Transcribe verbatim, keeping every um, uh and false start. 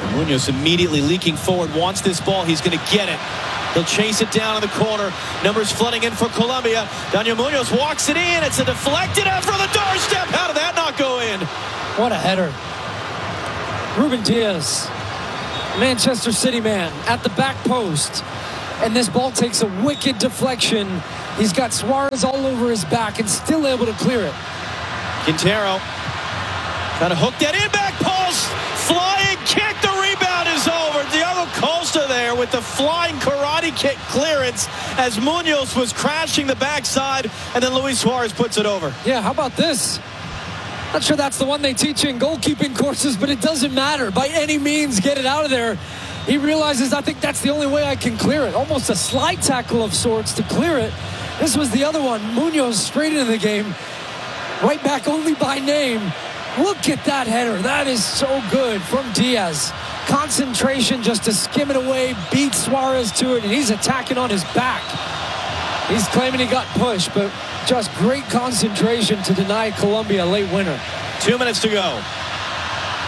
Munoz immediately leaking forward, wants this ball. He's going to get it. He'll chase it down in the corner. Numbers flooding in for Colombia. Daniel Munoz walks it in. It's a deflected out from the doorstep. How did that not go in? What a header. Ruben Diaz, Manchester City man, at the back post. And this ball takes a wicked deflection. He's got Suarez all over his back and still able to clear it. Quintero trying to hook that in, back post. Flying kick. The rebound is over. Diego Costa there with the flying karate kick clearance as Munoz was crashing the backside, and then Luis Suarez puts it over. Yeah, how about this? Not sure that's the one they teach you in goalkeeping courses, but it doesn't matter. By any means, get it out of there. He realizes, I think that's the only way I can clear it. Almost a slide tackle of sorts to clear it. This was the other one. Munoz straight into the game. Right back only by name. Look at that header. That is so good from Diaz. Concentration just to skim it away, beat Suarez to it, and he's attacking on his back. He's claiming he got pushed, but just great concentration to deny Colombia a late winner. Two minutes to go.